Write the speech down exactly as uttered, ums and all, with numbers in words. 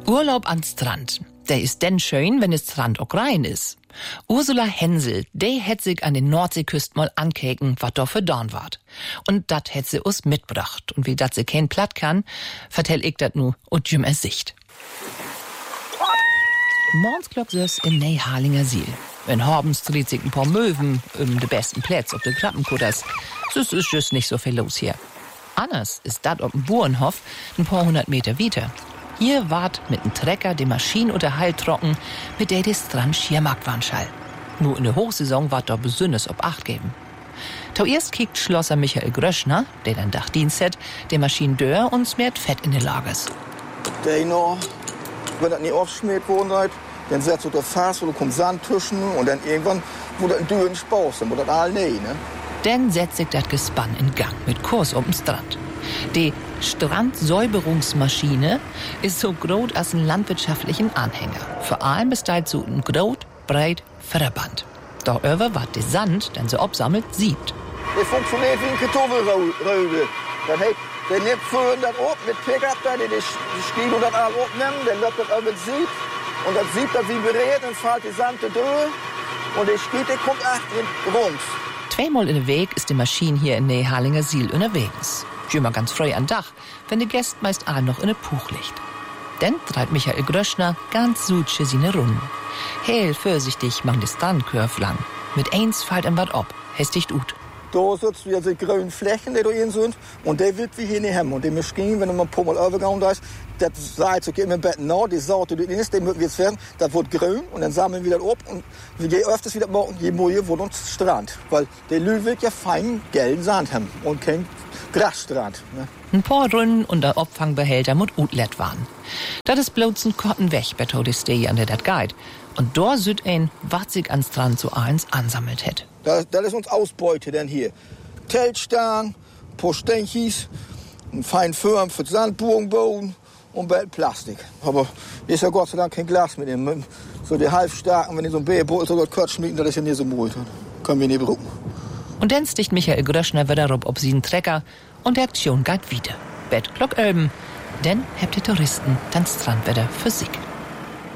Urlaub an Strand. Der ist denn schön, wenn es Strand auch rein ist. Ursula Hensel, die hätt sich an den Nordseeküsten mal ankeken, wat da für Dorn wart. Und dat hätt sie us mitbracht. Und wie dat sie kein platt kann, vertell ich dat nu und jüm es Sicht. Morgens klock süß in Neihalinger Siel. In Horbens dreht sich ein paar Möwen um de besten Plätz auf de Krabbenkutters. Süß ist just nicht so viel los hier. Anders ist dat ob dem Burenhof ein paar hundert Meter weiter. Hier wart mit dem Trecker die Maschine unter Heil trocken, mit der die Strand schier Marktwarnschall. Nur in der Hochsaison wart da besonders ob Acht geben. Zuerst kiekt Schlosser Michael Gröschner, der dann Dachdienst hat, die Maschine dör und smäht Fett in den Lagers. Der noch, wenn das nicht aufschmiert worden seid, dann setzt du das Fass, wo du kommst Sand zwischen und dann irgendwann, wo das ein Dürren spaust, dann wo das all nee, ne? Dann setzt sich das Gespann in Gang mit Kurs um den Strand. Die Strandsäuberungsmaschine ist so groß als ein landwirtschaftlichen Anhänger. Vor allem besteht so ein groß, breit Förderband. Doch über was der Sand dann so absammelt, siebt. Das funktioniert wie ein Kartoffelröde. Dann hat der nimmt vorhin das ab mit Pickup, da die Stiel und das all abnehmen, dann läuft das über das Sieb. Und das Sieb, das vibriert, dann fällt die Sand durch. Und der Stiel, der kommt acht rund. Zweimal in der Weg ist die Maschine hier in Neihalinger Siel unterwegs. Immer ganz frei an Dach, wenn der Gäst meist all noch in ne Puch liegt. Dann treibt Michael Gröschner ganz sutsche seine Runden. Heel vorsichtig mang das Strandkörf lang. Mit eins fällt ihm wat ab, hästigt ut. Da sitzt wieder die grünen Flächen, die da hin sind, und der wird wie hier nicht haben. Und die Maschine, wenn du mal ein paar Mal übergegangen hast, das sagt, so geht mit dem Bett nach, die Sorte, die ist, die wird jetzt werden, das wird grün, und dann sammeln wir das ab, und je öfters wieder morgen, je mehr wird uns Strand. Weil der Lü wird ja fein gelben Sand haben und kein Grasstrand. Ne? Ein paar Runden und der Abfangbehälter mit Utlet waren. Das ist bloß ein Kotten weg, bei Todestee an der dat Guide. Und da süd ein, was sich an Strand so eins ansammelt hätt. Das, das ist uns Ausbeute denn hier. Teltstern, paar Stenchis, ein fein Firm für Sandburgenboden und bald Plastik. Aber ist ja Gott sei Dank kein Glas mit dem. So die halbstarken, wenn die so ein Bärboot so kurz schmieden, das ist ja nicht so mutig. Können wir nicht brauchen. Und dann sticht Michael Gröschner wieder rob ob sie einen Trecker und die Aktion geht wieder. Bett Glock Ölben, denn habt die Touristen dann Strandwetter für sich.